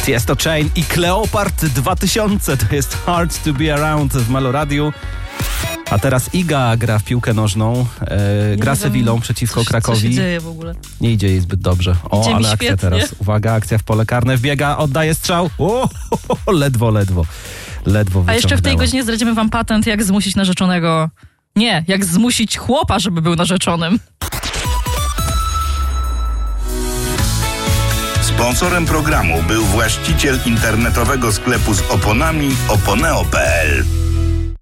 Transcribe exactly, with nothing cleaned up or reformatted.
Tiesto Chain i Kleopard dwa tysiące. To jest Hard to be Around w Maloradiu. A teraz Iga gra w piłkę nożną. E, gra Sewillą przeciwko coś, Krakowi. Co się dzieje w ogóle? Nie idzie jej zbyt dobrze. O, Idzie ale mi akcja świetnie. teraz. Uwaga, akcja w pole karne. Wbiega, oddaje strzał. O, ho, ho, ledwo, ledwo. Ledwo A jeszcze w tej wyciągnęła. godzinie zdradzimy wam patent, jak zmusić narzeczonego... Nie, jak zmusić chłopa, żeby był narzeczonym. Sponsorem programu był właściciel internetowego sklepu z oponami oponeo kropka pe el.